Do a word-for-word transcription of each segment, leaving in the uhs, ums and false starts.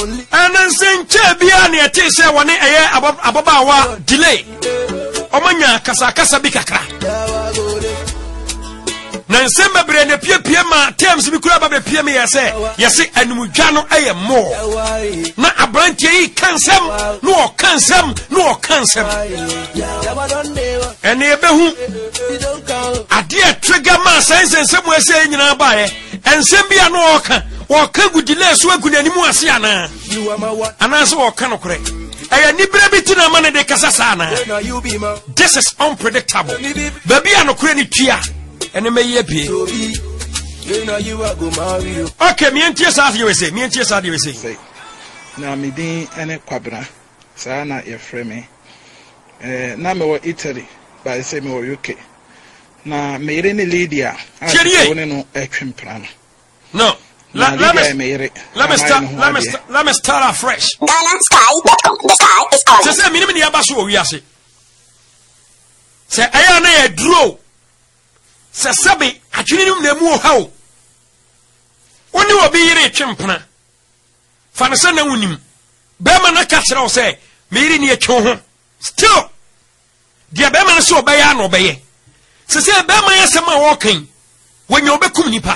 And then sing Chebiani a tea say one a ababawa delay. Omanya kasa kasa bikakra. Na nsemba bre na pie pie ma terms bi kura ba be pie me yese yese animudwa no aye more na abrantie yi kansem no o kansem no o kansem ene ebehu ade a trigger ma sense nsem ese nyina ba ye ensem bia no o ka o ka gudile so agu nanimu ase ana ana so o ka no kore aya ni bre bi tina ma ne de kasa sana. This is unpredictable baby anokure ni tua ene me ye pie. Okay, me entie sa you say me entie sa you say na me din ene kwabra sa na ye frame eh na me wo Italy ba say me wo U K na me ire ni Lydia a woni no etwempra no no let me let me start let me let me start afresh. Ghana sky dot com. The sky is calling. Say me ni aba so wi ase say aya na ye draw se sabe atwinum na mu ha o oni obi yire twempena fa na se na wunim be ma na ka kire o se me yire ni etwo ho still dia be ma na se obeya na obeye se se be ma yesema wo kan wonya obekum nipa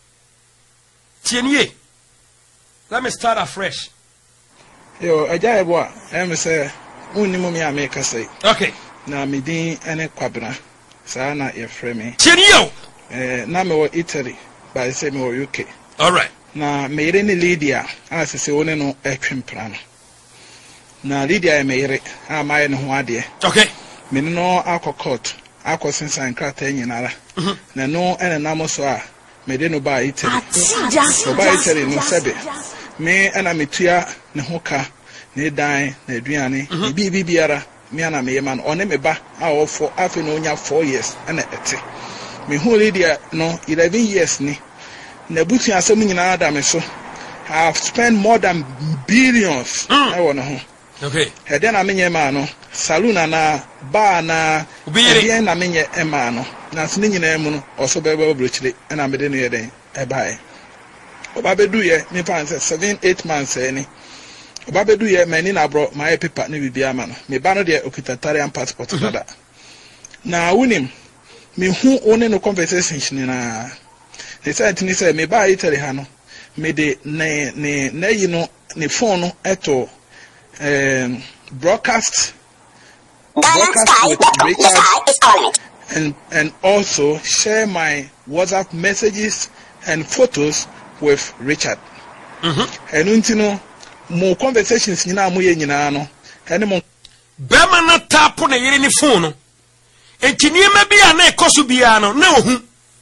tienie. Let me start afresh. Yo aja ebo a em se unimu me ameka say okay na me din ene kwabra sa na ye frame tienie eh na me wo Italy ba say me wo U K. All right. Na me ire ni Lydia a se se woni no etwempra no na Lydia me ire a maye no ho ade okay me no akokot akosensan krata nyinara na no ene namoso a me de no ba Italy so ba Italy no sebe me ana metua ne hoka ne dan na aduane bi bi biara me ana me yema no one me ba a ofo afi no nya four years ana ete me hu Lydia no eleven years ni na butu asem nyina da me so have spent more than billions I want ho okay he de na me nyema no saloon na bar na de na me nye ema no na so nyina emu no oso bebe brochire na me de no ye den e bae oba bedu ye me pan say seven eight months eh ni oba bedu ye mani na bro my paper ne bibia ma no me ba no de okitarian passport dada na wunim me hu one no conversation na they said ni say me ba Italy ha no me de ne ne ne yi no ne phone no eto um broadcast broadcast with Richard, and and also share my WhatsApp messages and photos with Richard. Mhm. And untino mo conversations nyina mo ye nyina no ene mo bema na tapo na yire ni phone no entiniema bia na ekoso bia no na ohu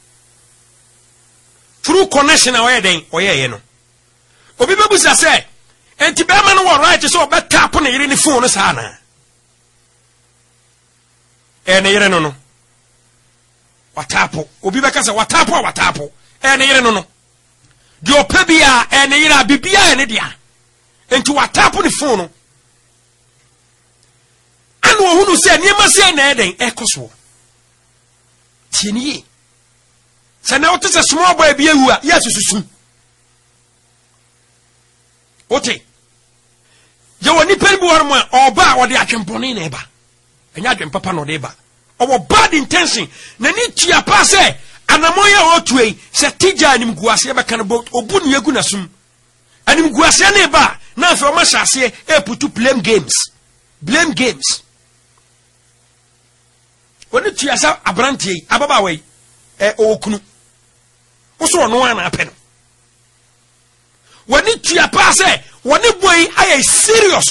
through connection away den oyeye no obi bebusa say enti bema no wo right so be tapo na yire ni phone no sa na ene yire no no watapo obi beka say watapo watapo ene yire no no di opebia ene yire abibia ene dia enti watapo ni phone no anu ohunu say niema say na eden ekoso tienie say na ote say small boy bi ewu a yesususu ote ye woni peribu war mo oba wo de atwemponi na eba enya atwempapa no de eba owo bad intention na ni tua pa say anamoya otuei say tija anim guase be kan bo obu ne egu nasum anim guase na eba na afi o ma hyase e putu blame games blame games woni tua sa abrantie ababa we e okunu uso no ana apen woni tua pa say woni boy aye serious